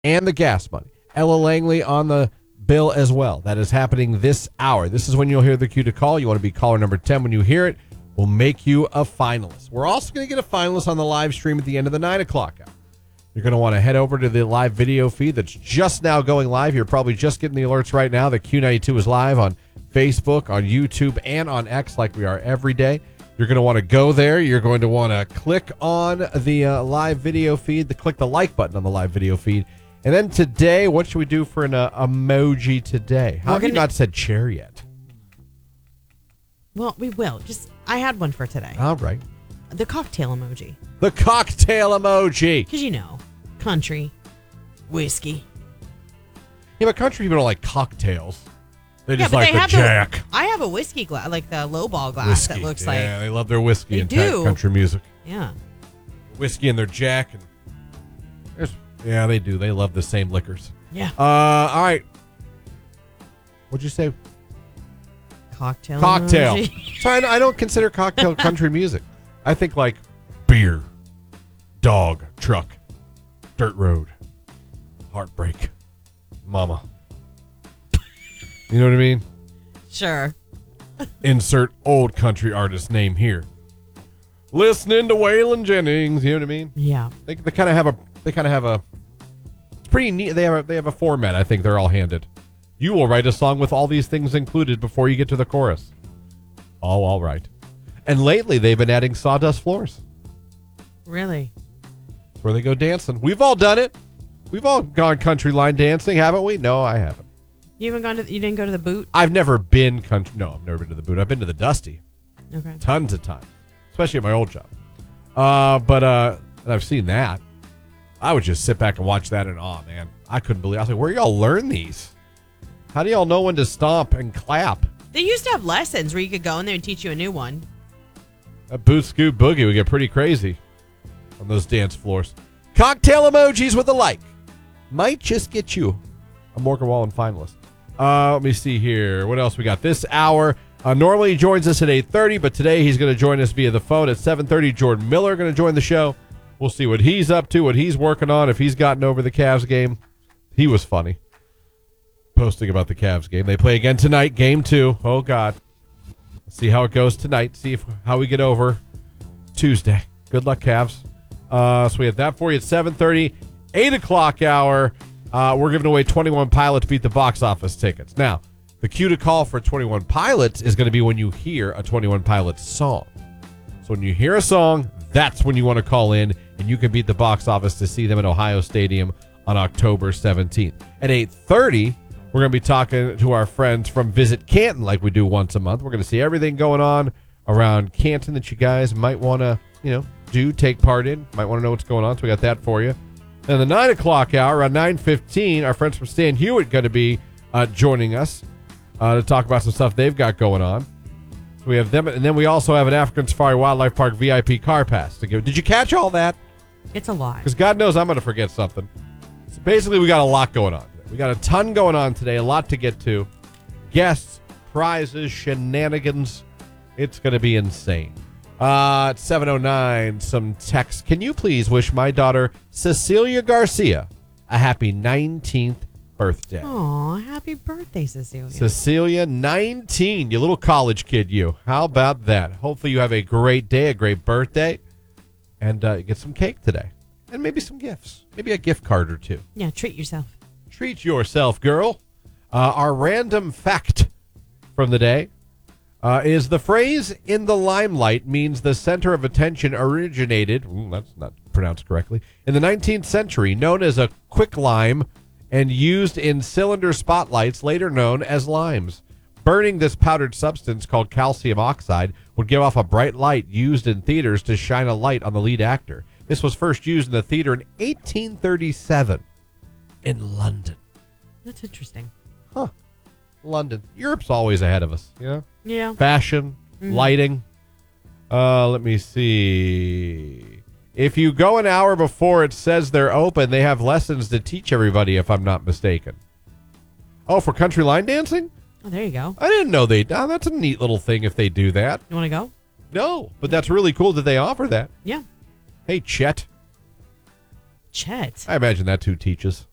and the gas money. Ella Langley on the bill as well. That is happening this hour. This is when you'll hear the cue to call. You want to be caller number 10. When you hear it, we'll make you a finalist. We're also going to get a finalist on the live stream at the end of the 9 o'clock hour. You're going to want to head over to the live video feed that's just now going live. You're probably just getting the alerts right now that Q92 is live on Facebook, on YouTube, and on X like we are every day. You're going to want to go there. You're going to want to click on the live video feed, click the like button on the live video feed. And then today, what should we do for an emoji today? How have you not said chair yet? Well, we will. I had one for today. All right. The cocktail emoji. The cocktail emoji. Because, country, whiskey. Yeah, but country people don't like cocktails. They just but like the Jack. I have a whiskey glass, like the lowball glass whiskey. that looks like. Yeah, they love their whiskey They and do. country music. Yeah. Whiskey and their Jack. Yeah, they do. They love the same liquors. Yeah. All right. What'd you say? Cocktail. Emoji. So I don't consider cocktail country music. I think like beer, dog, truck, dirt road, heartbreak, mama. You know what I mean? Sure. Insert old country artist name here. Listening to Waylon Jennings. You know what I mean? Yeah. They kind of have a. It's pretty neat. They have a format. I think they're all handed. You will write a song with all these things included before you get to the chorus. Oh, all right. And lately, they've been adding sawdust floors. Really? That's where they go dancing. We've all done it. We've all gone country line dancing, haven't we? No, I haven't. You didn't go to the Boot? I've never been country. No, I've never been to the Boot. I've been to the Dusty. Okay. Tons of times, especially at my old job. But I've seen that. I would just sit back and watch that in awe, man. I couldn't believe. I was like, where y'all learn these? How do y'all know when to stomp and clap? They used to have lessons where you could go in there and teach you a new one. That boot scoot boogie would get pretty crazy on those dance floors. Cocktail emojis with a like might just get you a Morgan Wallen finalist. Let me see here. What else we got this hour? Normally he joins us at 8:30, but today he's going to join us via the phone at 7:30. Jordan Miller going to join the show. We'll see what he's up to, what he's working on, if he's gotten over the Cavs game. He was funny posting about the Cavs game. They play again tonight, game 2. Oh, God. Let's see how it goes tonight. See how we get over Tuesday. Good luck, Cavs. So we have that for you at 7:30. 8 o'clock hour, we're giving away 21 Pilots Beat the Box Office tickets. Now, the cue to call for 21 Pilots is going to be when you hear a 21 Pilots song. So when you hear a song, that's when you want to call in, and you can beat the box office to see them at Ohio Stadium on October 17th. At 8:30, we're going to be talking to our friends from Visit Canton like we do once a month. We're going to see everything going on around Canton that you guys might want to, take part in. Might want to know what's going on, so we got that for you. And the 9 o'clock hour, around 9:15, our friends from Stan Hewitt going to be joining us to talk about some stuff they've got going on. So we have them, and then we also have an African Safari Wildlife Park VIP car pass to give. Did you catch all that? It's a lot. Because God knows I'm going to forget something. So basically, we got a lot going on. We got a ton going on today, a lot to get to. Guests, prizes, shenanigans. It's going to be insane. At 7:09, some text. Can you please wish my daughter, Cecilia Garcia, a happy 19th birthday? Aw, happy birthday, Cecilia. Cecilia, 19. You little college kid, you. How about that? Hopefully you have a great day, a great birthday, and you get some cake today. And maybe some gifts. Maybe a gift card or two. Yeah, treat yourself. Treat yourself, girl. Our random fact from the day is the phrase "in the limelight" means the center of attention originated, that's not pronounced correctly, in the 19th century, known as a quicklime, and used in cylinder spotlights, later known as limes. Burning this powdered substance, called calcium oxide, would give off a bright light used in theaters to shine a light on the lead actor. This was first used in the theater in 1837 in London. That's interesting. Huh. London. Europe's always ahead of us. Yeah. Yeah. Fashion, lighting. Let me see. If you go an hour before it says they're open, they have lessons to teach everybody, if I'm not mistaken. Oh, for country line dancing? Oh, there you go. I didn't know they... Oh, that's a neat little thing if they do that. You want to go? No, but that's really cool that they offer that. Yeah. Hey, Chet. Chet. I imagine that's who teaches.